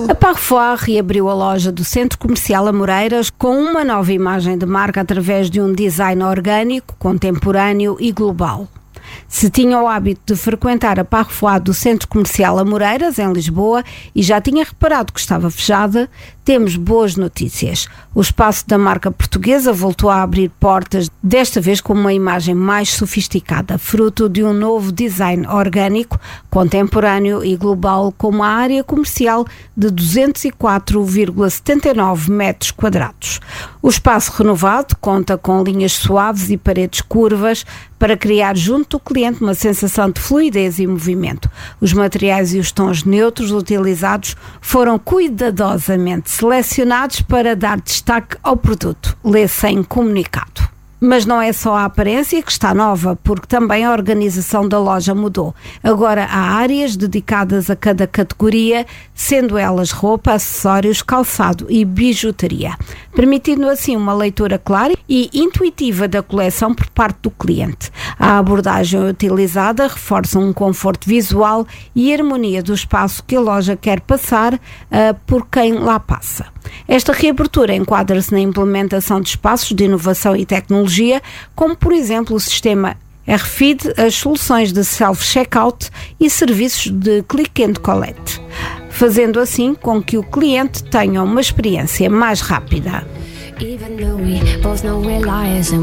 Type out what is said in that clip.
A Parfois reabriu a loja do Centro Comercial Amoreiras com uma nova imagem de marca através de um design orgânico, contemporâneo e global. Se tinha o hábito de frequentar a Parfois do Centro Comercial Amoreiras, em Lisboa, e já tinha reparado que estava fechada, temos boas notícias. O espaço da marca portuguesa voltou a abrir portas, desta vez com uma imagem mais sofisticada, fruto de um novo design orgânico, contemporâneo e global, com uma área comercial de 204,79 metros quadrados. O espaço renovado conta com linhas suaves e paredes curvas para criar junto do cliente uma sensação de fluidez e movimento. Os materiais e os tons neutros utilizados foram cuidadosamente selecionados para dar destaque ao produto. Lê-se em comunicado. Mas não é só a aparência que está nova, porque também a organização da loja mudou. Agora há áreas dedicadas a cada categoria, sendo elas roupa, acessórios, calçado e bijuteria, permitindo assim uma leitura clara e intuitiva da coleção por parte do cliente. A abordagem utilizada reforça um conforto visual e harmonia do espaço que a loja quer passar por quem lá passa. Esta reabertura enquadra-se na implementação de espaços de inovação e tecnologia, como por exemplo o sistema RFID, as soluções de self-checkout e serviços de click and collect, fazendo assim com que o cliente tenha uma experiência mais rápida.